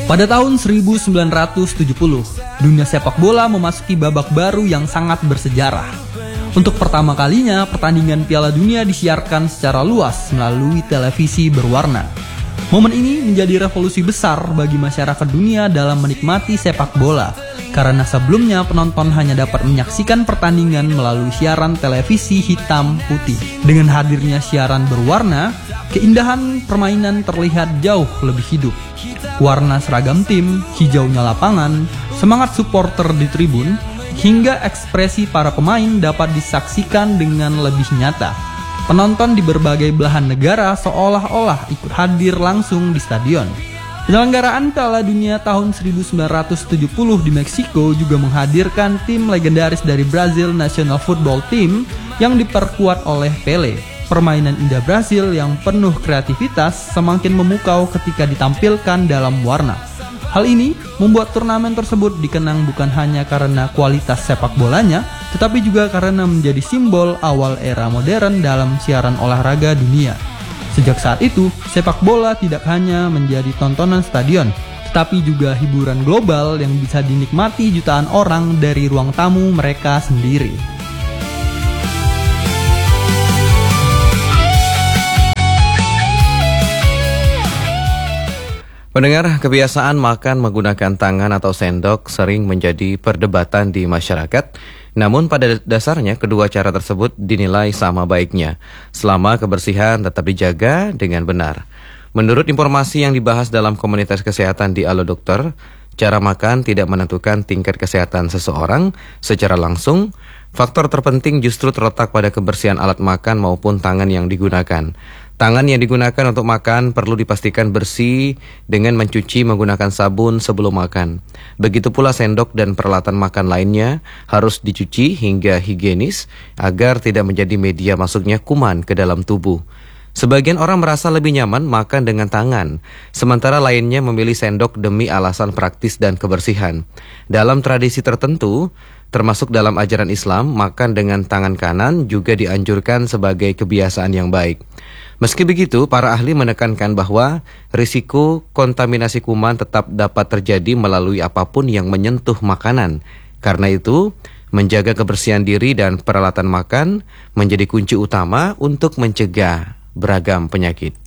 Pada tahun 1970, dunia sepak bola memasuki babak baru yang sangat bersejarah. Untuk pertama kalinya, pertandingan Piala Dunia disiarkan secara luas melalui televisi berwarna. Momen ini menjadi revolusi besar bagi masyarakat dunia dalam menikmati sepak bola, karena sebelumnya penonton hanya dapat menyaksikan pertandingan melalui siaran televisi hitam putih. Dengan hadirnya siaran berwarna, keindahan permainan terlihat jauh lebih hidup. Warna seragam tim, hijaunya lapangan, semangat supporter di tribun, hingga ekspresi para pemain dapat disaksikan dengan lebih nyata. Penonton di berbagai belahan negara seolah-olah ikut hadir langsung di stadion. Penyelenggaraan Piala Dunia tahun 1970 di Meksiko juga menghadirkan tim legendaris dari Brazil National Football Team yang diperkuat oleh Pelé. Permainan indah Brasil yang penuh kreativitas semakin memukau ketika ditampilkan dalam warna. Hal ini membuat turnamen tersebut dikenang bukan hanya karena kualitas sepak bolanya, tetapi juga karena menjadi simbol awal era modern dalam siaran olahraga dunia. Sejak saat itu, sepak bola tidak hanya menjadi tontonan stadion, tetapi juga hiburan global yang bisa dinikmati jutaan orang dari ruang tamu mereka sendiri. Pendengar, kebiasaan makan menggunakan tangan atau sendok sering menjadi perdebatan di masyarakat. Namun pada dasarnya kedua cara tersebut dinilai sama baiknya, selama kebersihan tetap dijaga dengan benar. Menurut informasi yang dibahas dalam komunitas kesehatan di Alo Dokter, cara makan tidak menentukan tingkat kesehatan seseorang secara langsung. Faktor terpenting justru terletak pada kebersihan alat makan maupun tangan yang digunakan. Tangan yang digunakan untuk makan perlu dipastikan bersih dengan mencuci menggunakan sabun sebelum makan. Begitu pula sendok dan peralatan makan lainnya harus dicuci hingga higienis agar tidak menjadi media masuknya kuman ke dalam tubuh. Sebagian orang merasa lebih nyaman makan dengan tangan, sementara lainnya memilih sendok demi alasan praktis dan kebersihan. Dalam tradisi tertentu, termasuk dalam ajaran Islam, makan dengan tangan kanan juga dianjurkan sebagai kebiasaan yang baik. Meski begitu, para ahli menekankan bahwa risiko kontaminasi kuman tetap dapat terjadi melalui apapun yang menyentuh makanan. Karena itu, menjaga kebersihan diri dan peralatan makan menjadi kunci utama untuk mencegah beragam penyakit.